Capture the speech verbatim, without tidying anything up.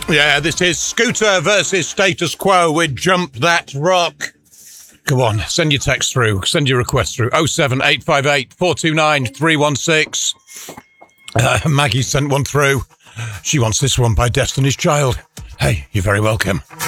Yeah, this is Scooter versus Status Quo with Jump That Rock. Go on, send your text through, send your request through. oh seven eight five eight, four two nine, three one six. Uh, Maggie sent one through. She wants this one by Destiny's Child. Hey, you're very welcome.